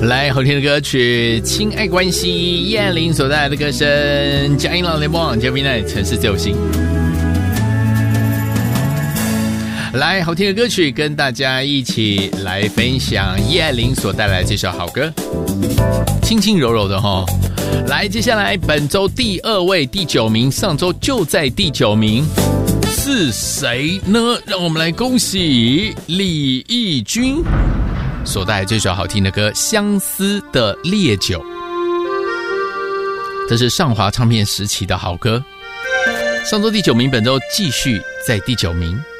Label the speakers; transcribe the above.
Speaker 1: 来，好听的歌曲《亲爱关系》，燕玲所带来的歌声，佳音朗联播网嘉宾呢，城市自由行。来，好听的歌曲跟大家一起来分享燕玲所带来的这首好歌，轻轻柔柔的齁。来，接下来本周第2位第9名，上周就在第9名，是谁呢？让我们来恭喜李翊君所带来这首好听的歌《相思的烈酒》，这是上华唱片时期的好歌。上周第9名，本周继续在第9名。